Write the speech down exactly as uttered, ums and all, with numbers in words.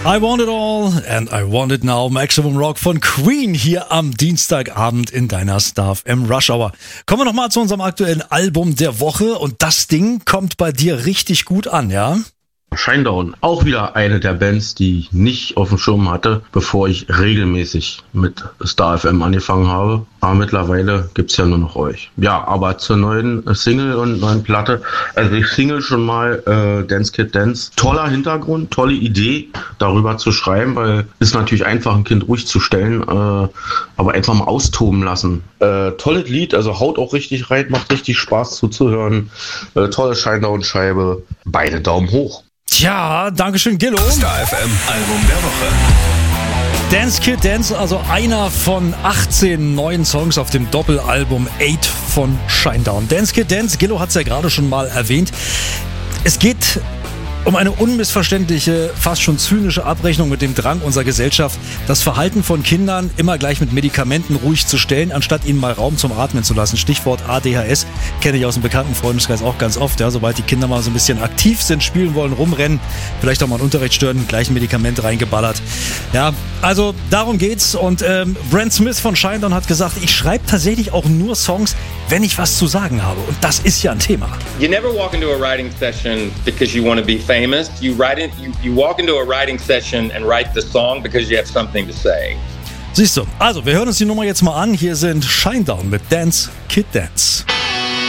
I Want It All and I Want It Now. Maximum Rock von Queen hier am Dienstagabend in deiner Star F M Rush Hour. Kommen wir nochmal zu unserem aktuellen Album der Woche und das Ding kommt bei dir richtig gut an, ja? Shinedown, auch wieder eine der Bands, die ich nicht auf dem Schirm hatte, bevor ich regelmäßig mit Star F M angefangen habe. Aber mittlerweile gibt's ja nur noch euch. Ja, aber zur neuen Single und neuen Platte. Also ich single schon mal äh, Dance Kid Dance. Toller Hintergrund, tolle Idee, darüber zu schreiben, weil ist natürlich einfach, ein Kind ruhig zu stellen, äh, aber einfach mal austoben lassen. Äh, tolles Lied, also haut auch richtig rein, macht richtig Spaß zuzuhören. Äh, tolle Shinedown-Scheibe. Beide Daumen hoch. Tja, dankeschön, Gillo. Star F M Album der Woche. Dance Kid Dance, also einer von achtzehn neuen Songs auf dem Doppelalbum acht von Shinedown. Dance Kid Dance, Gillo hat es ja gerade schon mal erwähnt. Es geht um eine unmissverständliche, fast schon zynische Abrechnung mit dem Drang unserer Gesellschaft, das Verhalten von Kindern immer gleich mit Medikamenten ruhig zu stellen, anstatt ihnen mal Raum zum Atmen zu lassen. Stichwort A D H S, kenne ich aus dem bekannten Freundeskreis auch ganz oft. Ja, sobald die Kinder mal so ein bisschen aktiv sind, spielen wollen, rumrennen, vielleicht auch mal einen Unterricht stören, gleich ein Medikament reingeballert. Ja, also darum geht's. Und ähm, Brent Smith von Shinedown hat gesagt, ich schreibe tatsächlich auch nur Songs, wenn ich was zu sagen habe. Und das ist ja ein Thema. You never walk into a writing session because you want to be famous. You write it, you, you walk into a writing session and write the song because you have something to say. Siehst du, also wir hören uns die Nummer jetzt mal an. Hier sind Shinedown mit Dance Kid Dance.